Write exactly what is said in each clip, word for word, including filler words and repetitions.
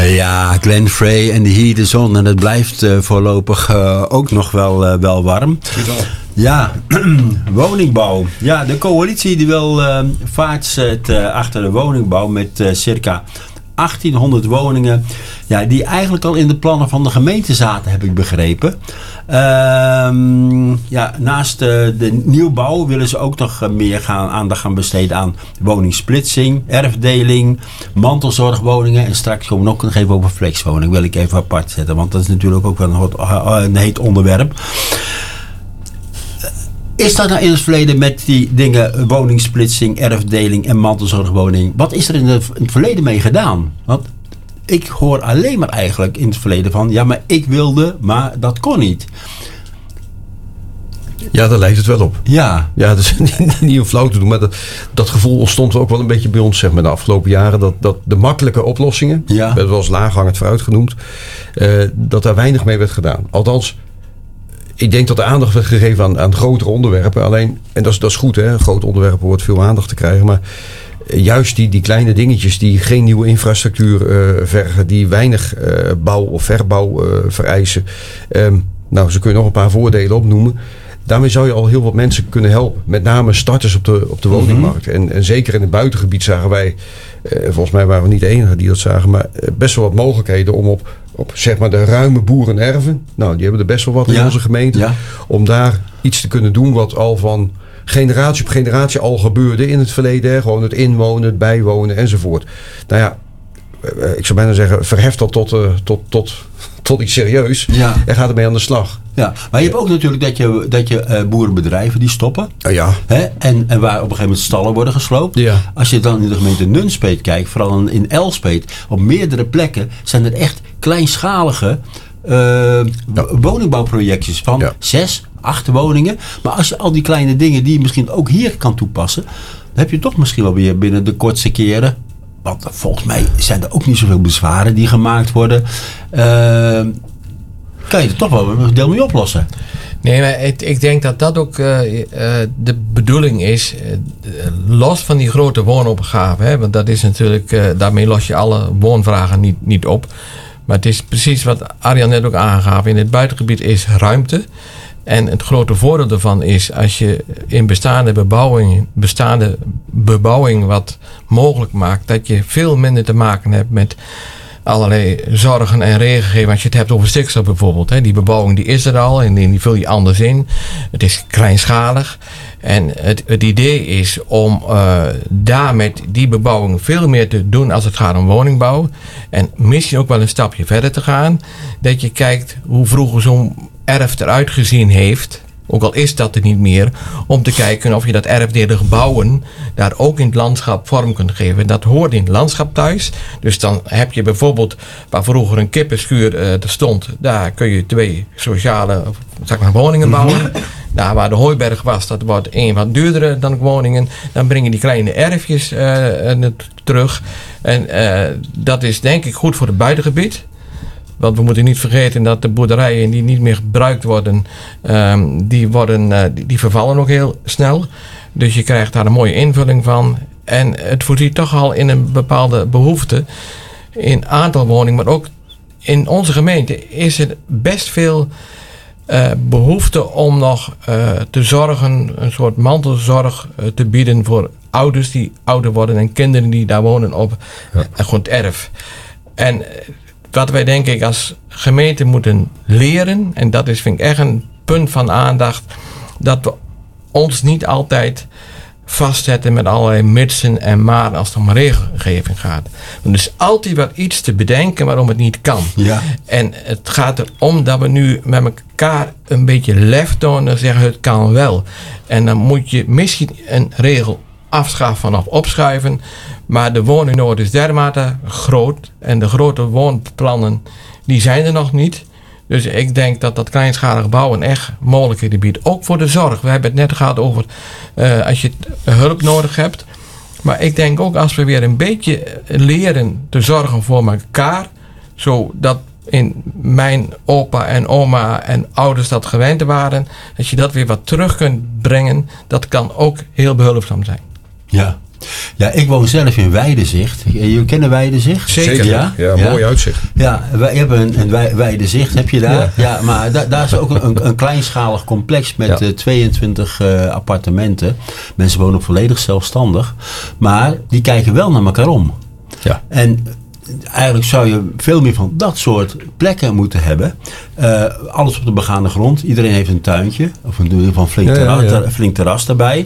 Ja, Glen Frey en de Heat is on. En het blijft uh, voorlopig uh, ook nog wel, uh, wel warm. Ja, woningbouw. Ja, de coalitie die wil uh, vaart zet uh, achter de woningbouw met uh, circa achttienhonderd woningen. Ja, die eigenlijk al in de plannen van de gemeente zaten, heb ik begrepen. Uh, ja, naast uh, de nieuwbouw willen ze ook nog uh, meer gaan, aandacht gaan besteden aan woningsplitsing, erfdeling, mantelzorgwoningen. En straks komen we ook nog even over flexwoning. Wil ik even apart zetten, want dat is natuurlijk ook wel een, hot, uh, een heet onderwerp. Is dat nou in het verleden met die dingen, woningsplitsing, erfdeling en mantelzorgwoning, wat is er in, de, in het verleden mee gedaan? Want ik hoor alleen maar eigenlijk in het verleden van, ja, maar ik wilde, maar dat kon niet. Ja, daar lijkt het wel op. Ja. Ja, dus niet om flauw te doen, maar dat, dat gevoel ontstond ook wel een beetje bij ons, zeg maar, de afgelopen jaren. Dat, dat de makkelijke oplossingen, ja. we hebben het wel eens laaghangend vooruit genoemd, uh, dat daar weinig mee werd gedaan. Althans, ik denk dat er aandacht werd gegeven aan, aan grotere onderwerpen. Alleen, en dat is, dat is goed, hè, grote onderwerpen hoort veel aandacht te krijgen, maar juist die, die kleine dingetjes die geen nieuwe infrastructuur uh, vergen, die weinig uh, bouw of verbouw uh, vereisen. Um, nou, ze kunnen nog een paar voordelen opnoemen. Daarmee zou je al heel wat mensen kunnen helpen. Met name starters op de, op de woningmarkt. Mm-hmm. En, en zeker in het buitengebied zagen wij, uh, volgens mij waren we niet de enige die dat zagen, maar uh, best wel wat mogelijkheden om op, op zeg maar de ruime boerenerven, nou die hebben er best wel wat in ja. onze gemeente, ja. om daar iets te kunnen doen wat al van generatie op generatie al gebeurde in het verleden. Gewoon het inwonen, het bijwonen enzovoort. Nou ja, ik zou bijna zeggen, verheft dat tot, uh, tot, tot, tot iets serieus. Ja. En gaat ermee aan de slag. Ja, maar je hebt ook natuurlijk dat je, dat je uh, boerenbedrijven die stoppen. Uh, ja. Hè? En, en waar op een gegeven moment stallen worden gesloopt. Ja. Als je dan in de gemeente Nunspeet kijkt, vooral in, in Elspeet, op meerdere plekken zijn er echt kleinschalige uh, ja. woningbouwprojectjes van ja. zes, acht woningen. Maar als je al die kleine dingen die je misschien ook hier kan toepassen, dan heb je toch misschien wel weer binnen de kortste keren. Want volgens mij zijn er ook niet zoveel bezwaren die gemaakt worden. Uh, kan je er toch wel een deel mee oplossen. Nee, maar ik, ik denk dat dat ook uh, uh, de bedoeling is. Uh, los van die grote woonopgave. Hè, want dat is natuurlijk, uh, daarmee los je alle woonvragen niet, niet op. Maar het is precies wat Arjan net ook aangaf. In het buitengebied is ruimte. En het grote voordeel daarvan is, als je in bestaande bebouwing, bestaande bebouwing wat mogelijk maakt, dat je veel minder te maken hebt met allerlei zorgen en regelgeving. Als je het hebt over stikstof bijvoorbeeld. Hè. Die bebouwing die is er al en die vul je anders in. Het is kleinschalig. En het, het idee is om uh, daar met die bebouwing veel meer te doen als het gaat om woningbouw. En misschien ook wel een stapje verder te gaan. Dat je kijkt hoe vroeger zo'n erf eruit gezien heeft. Ook al is dat er niet meer. Om te kijken of je dat erfdelige bouwen daar ook in het landschap vorm kunt geven. Dat hoort in het landschap thuis. Dus dan heb je bijvoorbeeld waar vroeger een kippenschuur uh, er stond. Daar kun je twee sociale zeg maar, woningen bouwen. Daar waar de hooiberg was, dat wordt één wat duurdere dan woningen. Dan breng je die kleine erfjes uh, terug. En uh, dat is denk ik goed voor het buitengebied. Want we moeten niet vergeten dat de boerderijen die niet meer gebruikt worden, um, die, worden uh, die, die vervallen ook heel snel. Dus je krijgt daar een mooie invulling van. En het voorziet toch al in een bepaalde behoefte in aantal woningen. Maar ook in onze gemeente is er best veel uh, behoefte om nog uh, te zorgen, een soort mantelzorg uh, te bieden voor ouders die ouder worden en kinderen die daar wonen op ja. een goed erf. En wat wij denk ik als gemeente moeten leren, en dat is vind ik echt een punt van aandacht, dat we ons niet altijd vastzetten met allerlei mitsen en maar als het om regelgeving gaat. Want er is altijd wel iets te bedenken waarom het niet kan. Ja. En het gaat erom dat we nu met elkaar een beetje lef tonen en zeggen het kan wel. En dan moet je misschien een regel afschaffen of opschuiven. Maar de woningnood is dermate groot. En de grote woonplannen die zijn er nog niet. Dus ik denk dat dat kleinschalig bouwen echt mogelijkheden biedt. Ook voor de zorg. We hebben het net gehad over uh, als je hulp nodig hebt. Maar ik denk ook als we weer een beetje leren te zorgen voor elkaar. Zodat in mijn opa en oma en ouders dat gewend waren. Dat je dat weer wat terug kunt brengen. Dat kan ook heel behulpzaam zijn. Ja. Ja, ik woon zelf in Weidezicht. Jullie kennen Weidezicht? Zeker. Ja, ja, ja. mooi uitzicht. Ja, wij hebben een, een Wei- Weidezicht, heb je daar? Ja, Ja. maar da, daar is ook een, een kleinschalig complex met Ja. uh, tweeëntwintig uh, appartementen. Mensen wonen ook volledig zelfstandig. Maar die kijken wel naar elkaar om. Ja. En eigenlijk zou je veel meer van dat soort plekken moeten hebben. Uh, alles op de begane grond. Iedereen heeft een tuintje. Of in ieder geval een flink, Ja, ja, terras, ja. ter- flink terras daarbij.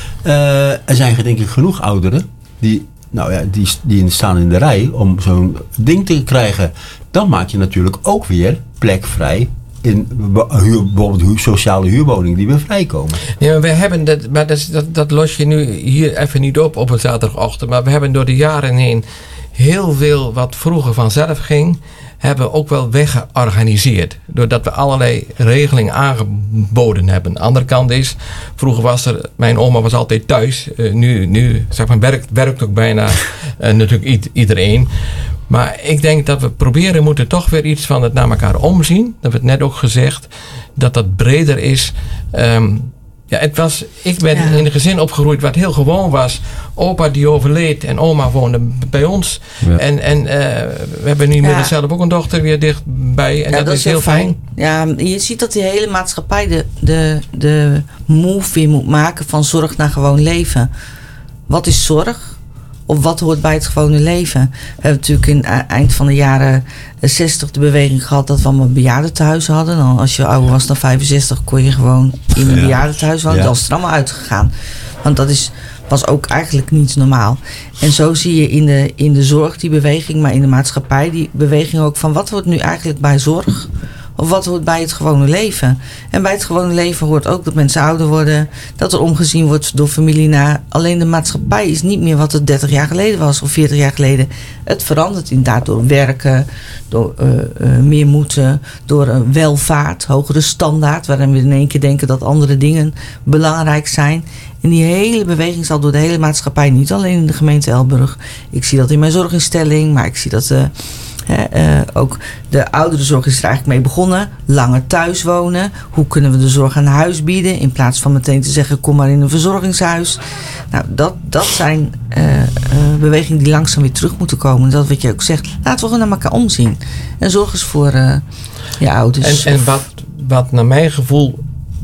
Uh, er zijn denk ik genoeg ouderen die, nou ja, die, die staan in de rij om zo'n ding te krijgen. Dan maak je natuurlijk ook weer plek vrij in huur, bijvoorbeeld huur, sociale huurwoningen die weer vrijkomen. Ja, maar we hebben dat, maar dat, dat, dat los je nu hier even niet op op een zaterdagochtend. Maar we hebben door de jaren heen heel veel wat vroeger vanzelf ging, hebben we ook wel weggeorganiseerd. Doordat we allerlei regelingen aangeboden hebben. De andere kant is, vroeger was er, mijn oma was altijd thuis. Uh, nu, nu zeg maar, werkt, werkt ook bijna uh, natuurlijk i- iedereen. Maar ik denk dat we proberen moeten toch weer iets van het naar elkaar omzien. Dat werd net ook gezegd, dat dat breder is. Um, ja, het was, ik ben Ja. in een gezin opgegroeid wat heel gewoon was. Opa die overleed en oma woonde bij ons. Ja. En, en uh, we hebben nu inmiddels Ja. zelf ook een dochter weer dichtbij. En Ja, dat, is heel fijn. Ja, je ziet dat die hele maatschappij de, de, de move weer moet maken van zorg naar gewoon leven. Wat is zorg? Of wat hoort bij het gewone leven? We hebben natuurlijk in het eind van de jaren zestig de beweging gehad dat we allemaal bejaardentehuizen hadden. Dan als je ouder was dan vijfenzestig kon je gewoon in een Ja. bejaardentehuis wonen. Ja. Dan is het er allemaal uitgegaan. Want dat is, was ook eigenlijk niet normaal. En zo zie je in de, in de zorg die beweging, maar in de maatschappij die beweging ook van wat hoort nu eigenlijk bij zorg? Of wat hoort bij het gewone leven? En bij het gewone leven hoort ook dat mensen ouder worden. Dat er omgezien wordt door familie na. Alleen de maatschappij is niet meer wat het dertig jaar geleden was. Of veertig jaar geleden. Het verandert inderdaad door werken. Door uh, uh, meer moeten. Door uh, welvaart. Hogere standaard. Waarin we in één keer denken dat andere dingen belangrijk zijn. En die hele beweging zal door de hele maatschappij. Niet alleen in de gemeente Elburg. Ik zie dat in mijn zorginstelling. Maar ik zie dat... Uh, He, uh, ook de ouderenzorg is er eigenlijk mee begonnen. Langer thuis wonen. Hoe kunnen we de zorg aan huis bieden? In plaats van meteen te zeggen, kom maar in een verzorgingshuis. Nou, dat, dat zijn uh, uh, bewegingen die langzaam weer terug moeten komen. Dat wat je ook zegt. Laten we gewoon naar elkaar omzien. En zorg eens voor uh, je ouders. En, en wat, wat naar mijn gevoel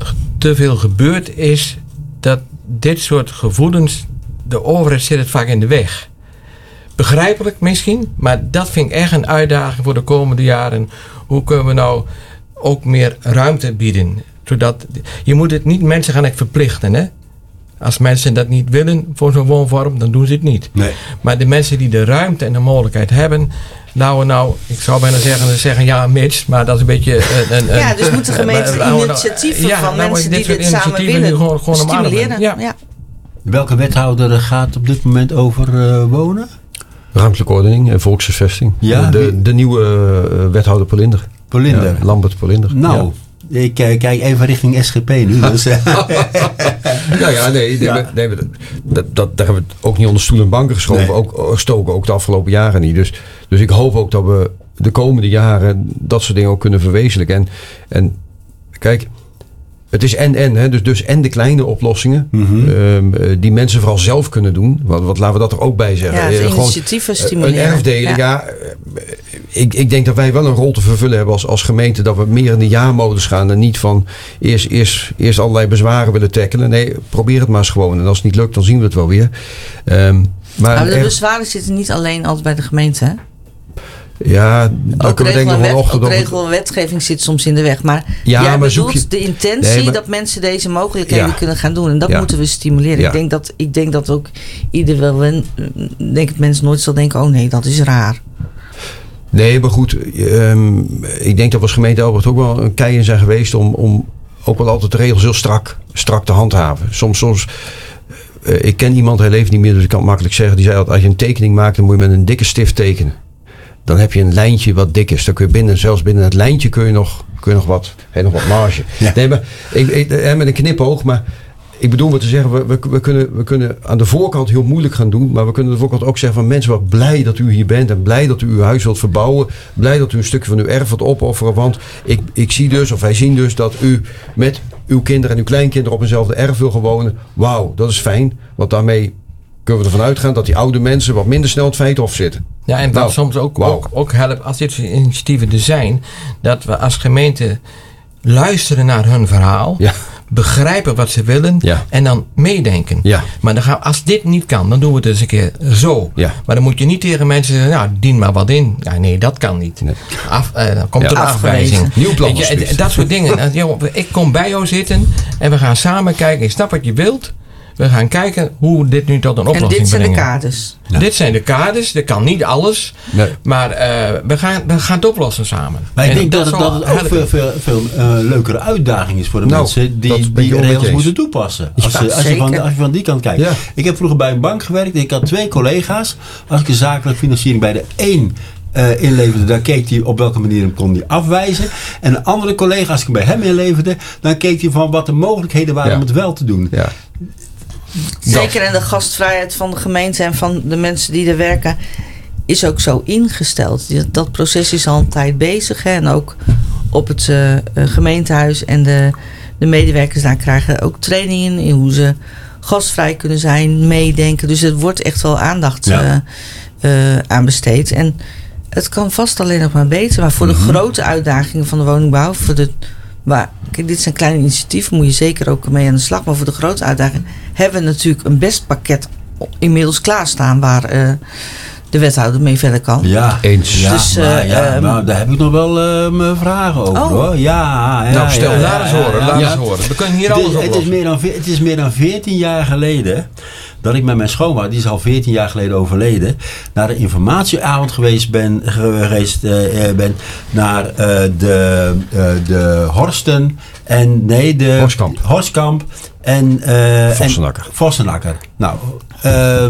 te veel gebeurt is dat dit soort gevoelens, de overheid zit het vaak in de weg. Begrijpelijk misschien, maar dat vind ik echt een uitdaging voor de komende jaren. Hoe kunnen we nou ook meer ruimte bieden? Zodat, je moet het niet mensen gaan echt verplichten. Hè? Als mensen dat niet willen voor zo'n woonvorm, dan doen ze het niet. Nee. Maar de mensen die de ruimte en de mogelijkheid hebben, nou, nou, ik zou bijna zeggen, zeggen ja, mits, maar dat is een beetje een... een ja, dus moeten gemeenten nou, initiatieven ja, van nou, mensen dit die soort dit samen initiatieven willen nu gewoon, gewoon omarmen. stimuleren. Ja. Ja. Welke wethouder gaat op dit moment over uh, wonen? Ruimtelijke ordening en volkshuisvesting. Ja, de, wie- de nieuwe uh, wethouder Polinder. Polinder. Ja, Lambert Polinder. Nou, ik uh, kijk even richting S G P nu. Dus, uh, Ja, ja, nee, nee, Ja. we- nee we- dat, dat, daar hebben we het ook niet onder stoel en banken geschoven. Nee. Ook gestoken, ook de afgelopen jaren niet. Dus, dus ik hoop ook dat we de komende jaren dat soort dingen ook kunnen verwezenlijken. En, en kijk, het is en en, hè, dus, dus en de kleine oplossingen Mhm. um, uh, die mensen vooral zelf kunnen doen. Want, wat laten we dat er ook bij zeggen. Ja, dus Eh, gewoon, initiatieven eh, stimuleren. Een erfdeling, ja. Ja. eh, ik, ik denk dat wij wel een rol te vervullen hebben als, als gemeente. Dat we meer in de ja-modus gaan. En niet van eerst, eerst, eerst allerlei bezwaren willen tackelen. Nee, probeer het maar eens gewoon. En als het niet lukt, dan zien we het wel weer. Um, maar Maar de er- bezwaren zitten niet alleen altijd bij de gemeente. Hè? ja, dan Ook kunnen we regel, denken en nog wet, vanochtend ook over- regel en wetgeving zit soms in de weg. Maar Ja, jij maar zoek bedoelt je- de intentie Nee, maar- dat mensen deze mogelijkheden Ja. kunnen gaan doen. En dat Ja. moeten we stimuleren. Ja. Ik, denk dat, ik denk dat ook ieder wel... wen- denk dat mensen nooit zal denken, oh nee, dat is raar. Nee, maar goed. Um, ik denk dat we als gemeente Elburg ook wel een kei in zijn geweest om, om ook wel altijd de regels heel strak, strak te handhaven. Soms, soms uh, ik ken iemand, hij leeft niet meer, dus ik kan het makkelijk zeggen. Die zei altijd, als je een tekening maakt, dan moet je met een dikke stift tekenen. Dan heb je een lijntje wat dik is. Dan kun je binnen, zelfs binnen het lijntje kun je nog, kun je nog wat, heb je nog wat marge. Ja. Nee, maar ik, ik, eh, met een knipoog, maar ik bedoel maar te zeggen, we, we, we, kunnen, we kunnen aan de voorkant heel moeilijk gaan doen. Maar we kunnen aan de voorkant ook zeggen van mensen, wat blij dat u hier bent. En blij dat u uw huis wilt verbouwen. Blij dat u een stukje van uw erf wilt opofferen. Want ik, ik zie dus, of wij zien dus, dat u met uw kinderen en uw kleinkinderen op eenzelfde erf wil gaan wonen. Wauw, dat is fijn. Want daarmee kunnen we ervan uitgaan dat die oude mensen wat minder snel het feit of zitten. Ja, en wat Nou, soms ook, wauw. ook, ook helpt als dit soort initiatieven er zijn, dat we als gemeente luisteren naar hun verhaal, Ja. begrijpen wat ze willen Ja. en dan meedenken. Ja. Maar dan gaan, als dit niet kan, dan doen we het eens een keer zo. Ja. Maar dan moet je niet tegen mensen zeggen, nou, dien maar wat in. Ja, nee, dat kan niet. Nee. Af, eh, dan komt Ja. er een Afgewezen. afwijzing. Nieuw plan, Weet je, alsjeblieft. en dat soort dingen. En, joh, ik kom bij jou zitten en we gaan samen kijken. Ik snap wat je wilt. We gaan kijken hoe dit nu tot een En oplossing dit zijn de brengen. kaders. Ja. Dit zijn de kaders. Dat kan niet alles. Nee. Maar eh, we, gaan, we gaan het oplossen samen. Maar ik En denk dat, het, zal dat het ook helpen. veel, veel, veel eh, leukere uitdaging is voor de Nou, mensen dat die ben ik die wel met je regels eens. moeten toepassen. Als, Ja, je, als, je van, zeker. als je van die kant kijkt. Ja. Ik heb vroeger bij een bank gewerkt. Ik had twee collega's. Als ik een zakelijke financiering bij de één uh, inleverde, dan keek hij op welke manier hem kon hij afwijzen. En een andere collega, als ik hem bij hem inleverde, dan keek hij van wat de mogelijkheden waren Ja. om het wel te doen. Ja. Zeker, en de gastvrijheid van de gemeente en van de mensen die er werken is ook zo ingesteld. Die- Dat proces is al een tijd bezig. Hè? En ook op het eh, eh, gemeentehuis en de, de medewerkers daar krijgen ook trainingen in hoe ze gastvrij kunnen zijn, meedenken. Dus er wordt echt wel aandacht Ja. eh, eh, aan besteed. En het kan vast alleen nog maar beter. Maar voor de grote uitdagingen van de woningbouw, voor de Maar kijk, dit zijn kleine initiatieven, moet je zeker ook mee aan de slag. Maar voor de grote uitdaging hebben we natuurlijk een best pakket inmiddels klaarstaan waar uh, de wethouder mee verder kan. Ja, Eens. Ja, Dus, maar, uh, ja, um, maar daar heb ik nog wel uh, mijn vragen over Oh. hoor. Ja, ja, Nou, stel, ja, Laat eens horen, laat ja. eens horen. We kunnen hier Het alles is, het, is oplossen. meer dan, ve- het is meer dan veertien jaar geleden dat ik met mijn schoonvader, die is al veertien jaar geleden overleden, naar een informatieavond geweest ben, geweest, uh, uh, ben naar uh, de, uh, de Horsten en nee, de Horskamp. Horskamp en uh, Vossenakker. en Vossenakker. Nou, uh,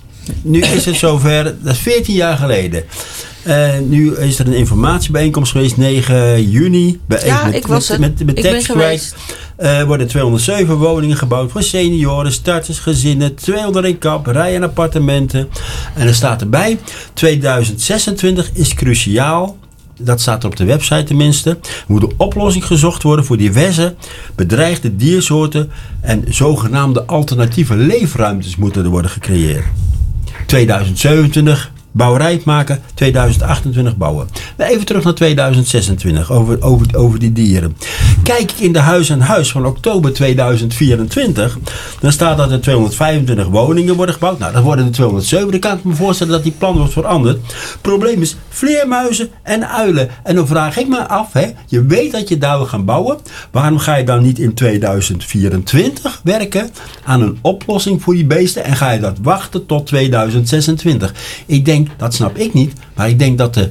nu is het zover, dat is veertien jaar geleden. Uh, nu is er een informatiebijeenkomst geweest, negen juni. Bij, Ja, met, ik was met, er. met, met Ik ben tekststrike. geweest. Er worden tweehonderdzeven woningen gebouwd voor senioren, starters, gezinnen, tweehonderd in kap, rijen appartementen. En er staat erbij, tweeduizend zesentwintig is cruciaal. Dat staat er op de website tenminste. Er moet een oplossing gezocht worden voor diverse bedreigde diersoorten en zogenaamde alternatieve leefruimtes moeten er worden gecreëerd. tweeduizend zevenentwintig bouwerij maken, tweeduizend achtentwintig bouwen. Even terug naar tweeduizend zesentwintig, over, over, over die dieren. Kijk ik in de Huis aan Huis van oktober tweeduizend vierentwintig, dan staat dat er tweehonderdvijfentwintig woningen worden gebouwd. Nou, dat worden er tweehonderdzeven. Dan kan ik me voorstellen dat die plan wordt veranderd. Het probleem is vleermuizen en uilen. En dan vraag ik me af, hè, je weet dat je daar wil gaan bouwen. Waarom ga je dan niet in tweeduizend vierentwintig werken aan een oplossing voor die beesten en ga je dat wachten tot tweeduizend zesentwintig? Ik denk, dat snap ik niet, maar ik denk dat de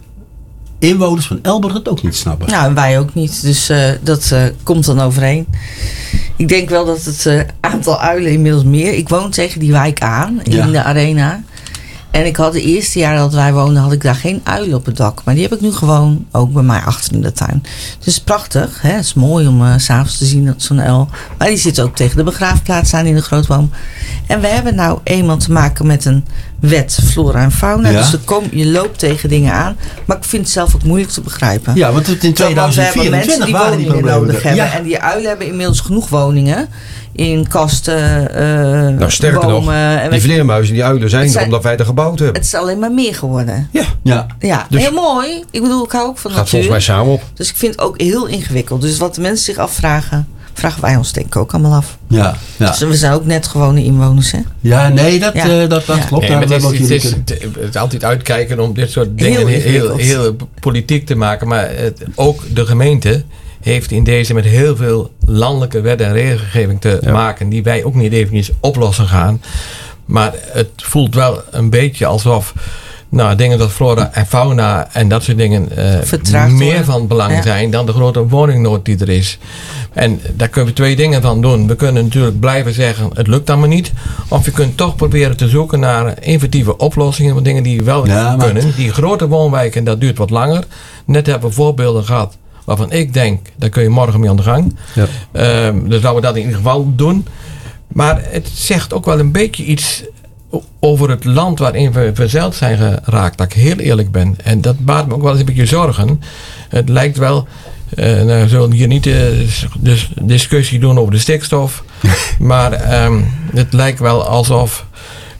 inwoners van Elburg het ook niet snappen. Nou, en wij ook niet. Dus uh, dat uh, komt dan overeen. Ik denk wel dat het uh, aantal uilen inmiddels meer... Ik woon tegen die wijk aan, in Ja. de arena. En ik had de eerste jaren dat wij woonden, had ik daar geen uilen op het dak. Maar die heb ik nu gewoon ook bij mij achter in de tuin. Dus prachtig. Hè? Het is mooi om uh, 's avonds te zien dat zo'n uil. Maar die zit ook tegen de begraafplaats aan in de grootboom. En we hebben nou eenmaal te maken met een wet flora en fauna. Ja. Dus er kom, je loopt tegen dingen aan. Maar ik vind het zelf ook moeilijk te begrijpen. Ja, want het in Want we tweeduizend hebben mensen vierentwintig die waren die woningen problemen. nodig er. hebben. Ja. En die uilen hebben inmiddels genoeg woningen. In kasten, uh, Nou, sterker bomen. nog, en die weet je, vleermuizen, die uilen zijn Het er zijn- omdat wij er gebouwd hebben. het is alleen maar meer geworden. Ja, Ja. Ja, Dus- heel mooi. Ik bedoel, ik hou ook van gaat natuur. volgens mij samen op. Dus ik vind het ook heel ingewikkeld. Dus wat de mensen zich afvragen, vragen wij ons denk ik ook allemaal af. Ja, ja. Dus we zijn ook net gewone inwoners, hè? ja, nee, dat, Ja. eh, dat, dat Ja. klopt. Nee, Daar maar het, is, hebben we ook het, jullie is, kunnen- het is altijd uitkijken om dit soort dingen Heel heel, heel, ingewikkeld. heel politiek te maken. Maar het, ook de gemeente heeft in deze met heel veel landelijke wet en regelgeving te Ja. maken. Die wij ook niet even niet oplossen gaan. Maar het voelt wel een beetje alsof nou, dingen als flora en fauna en dat soort dingen eh, Vertraagd meer worden. van belang Ja. zijn dan de grote woningnood die er is. En daar kunnen we twee dingen van doen. We kunnen natuurlijk blijven zeggen, het lukt dan maar niet. Of je kunt toch proberen te zoeken naar inventieve oplossingen van dingen die wel Ja, maar- kunnen. Die grote woonwijken, dat duurt wat langer. Net hebben we voorbeelden gehad waarvan ik denk, daar kun je morgen mee aan de gang. Ja. Ehm, dus laten we dat in ieder geval doen. Maar het zegt ook wel een beetje iets o- over het land waarin we verzeild zijn geraakt. Dat ik heel eerlijk ben. En dat baart me ook wel eens een beetje zorgen. Het lijkt wel... Uh, nou, we zullen hier niet de, de discussie doen over de stikstof. Maar um, het lijkt wel alsof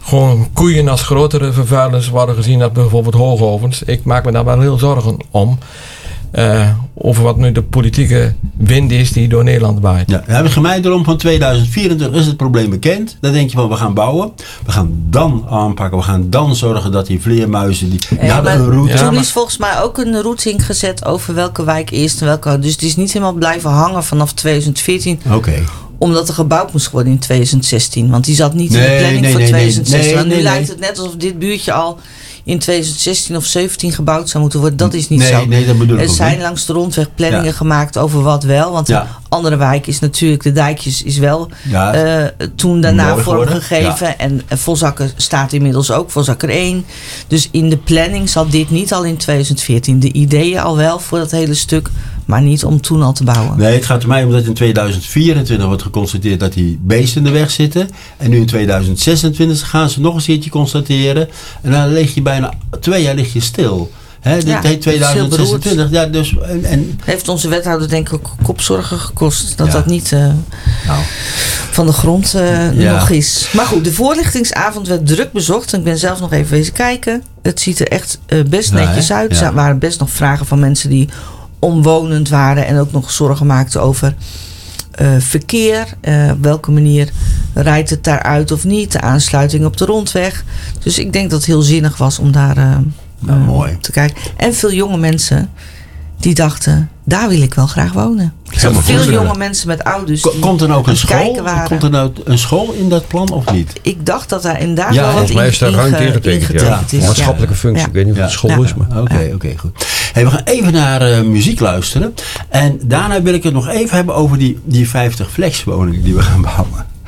gewoon koeien als grotere vervuilers worden gezien dan bijvoorbeeld hoogovens. Ik maak me daar wel heel zorgen om. Uh, over wat nu de politieke wind is die door Nederland waait. Ja, het gemeenteraam van tweeduizend vierentwintig is het probleem bekend. Dan denk je van, we gaan bouwen. We gaan dan aanpakken. We gaan dan zorgen dat die vleermuizen... die, die ja, hadden een route. Toen is volgens mij ook een routing gezet over welke wijk eerst en welke... Dus het is niet helemaal blijven hangen vanaf tweeduizend veertien. Oké. Okay. Omdat er gebouwd moest worden in tweeduizend zestien. Want die zat niet nee, in de planning nee, voor nee, tweeduizend zestien. Nee, want nu nee, lijkt nee. het net alsof dit buurtje al in tweeduizend zestien of zeventien gebouwd zou moeten worden. Dat is niet nee, zo. Nee, dat bedoel ik er ook zijn niet. langs de rondweg planningen ja. gemaakt over wat wel. Want ja. de andere wijk is natuurlijk, de dijkjes is wel ja. uh, toen daarna vormgegeven. Ja. En uh, Volzakker staat inmiddels ook, Volzakker één. Dus in de planning zat dit niet al in tweeduizend veertien. De ideeën al wel voor dat hele stuk, maar niet om toen al te bouwen. Nee, het gaat er mij om dat in tweeduizend vierentwintig wordt geconstateerd dat die beesten in de weg zitten. En nu in tweeduizend zesentwintig gaan ze nog eens keertje constateren. En dan lig je bijna twee jaar lig je stil. He, dit ja, heet tweeduizend zesentwintig. Ja, dus, en, en heeft onze wethouder denk ik ook kopzorgen gekost. Dat ja. dat niet uh, nou. van de grond uh, ja. nog is. Maar goed, de voorlichtingsavond werd druk bezocht. En ik ben zelf nog even wezen kijken. Het ziet er echt uh, best netjes ja, uit. Ja. Er waren best nog vragen van mensen die omwonend waren. En ook nog zorgen maakten over uh, verkeer. Uh, op welke manier rijdt het daaruit of niet. De aansluiting op de rondweg. Dus ik denk dat het heel zinnig was om daar... Uh, Nou, mooi. te kijken. En veel jonge mensen die dachten, daar wil ik wel graag wonen. Zo veel jonge mensen met ouders. Ko- komt er ook een school? Komt er nou een school in dat plan of niet? Ik dacht dat daar inderdaad ja, wel wat volgens mij is daar ruimte ingetekend. Ja. Ja. Maatschappelijke functie. Ja. Ik weet niet of het school ja. is. Maar. Oké, okay, oké, okay, goed. Hey, we gaan even naar uh, muziek luisteren. En daarna wil ik het nog even hebben over die, die vijftig flexwoningen die we gaan bouwen.